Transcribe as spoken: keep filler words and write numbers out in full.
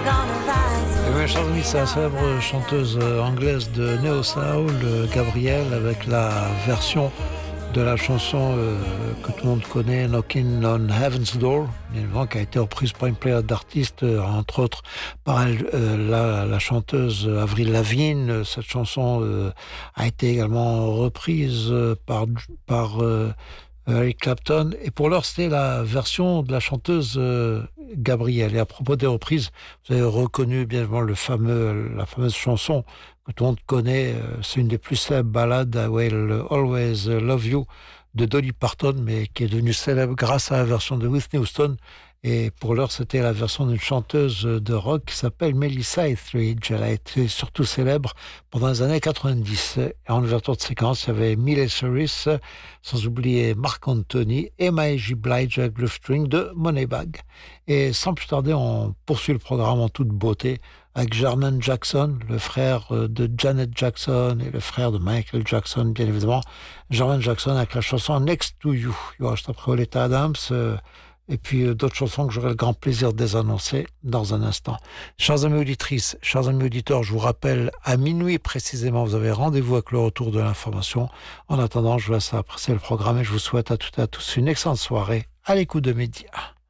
Et oui, chers amis, c'est la célèbre chanteuse anglaise de Neo Soul, Gabrielle, avec la version de la chanson euh, que tout le monde connaît, Knocking on Heaven's Door, évidemment, qui a été reprise par une pléiade d'artistes, euh, entre autres par elle, euh, la, la chanteuse Avril Lavigne. Cette chanson euh, a été également reprise euh, par, par euh, Eric Clapton. Et pour l'heure, c'était la version de la chanteuse euh, Gabrielle. Et à propos des reprises, vous avez reconnu bien évidemment le fameux, la fameuse chanson que tout le monde connaît. C'est une des plus célèbres ballades, I Will Always Love You, de Dolly Parton, mais qui est devenue célèbre grâce à la version de Whitney Houston. Et pour l'heure, c'était la version d'une chanteuse de rock qui s'appelle Melissa Etheridge. Elle a été surtout célèbre pendant les années quatre-vingt-dix. Et en ouverture de séquence, il y avait Miley Cyrus, sans oublier Marc Anthony et Mary J. Blige avec le string de Moneybag. Et sans plus tarder, on poursuit le programme en toute beauté avec Jermaine Jackson, le frère de Janet Jackson et le frère de Michael Jackson, bien évidemment. Jermaine Jackson avec la chanson Next to You. Il y aura juste après Oleta Adams, euh, et puis euh, d'autres chansons que j'aurai le grand plaisir de désannoncer dans un instant. Chers amis auditrices, chers amis auditeurs, je vous rappelle, à minuit précisément, vous avez rendez-vous avec le retour de l'information. En attendant, je vous laisse apprécier le programme et je vous souhaite à toutes et à tous une excellente soirée à l'écoute de Média.